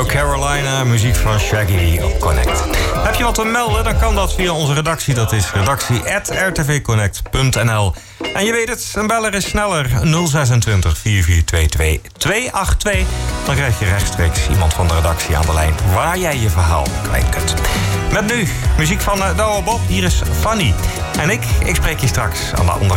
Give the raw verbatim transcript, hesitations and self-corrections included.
Carolina, muziek van Shaggy op Connect. Heb je wat te melden, dan kan dat via onze redactie. Dat is redactie at r t v connect punt n l. En je weet het, een beller is sneller. nul zesentwintig, vier vier twee twee, twee acht twee. Dan krijg je rechtstreeks iemand van de redactie aan de lijn waar jij je verhaal kwijt kunt. Met nu muziek van Douwe Bob. Hier is Fanny. En ik, ik spreek je straks aan de andere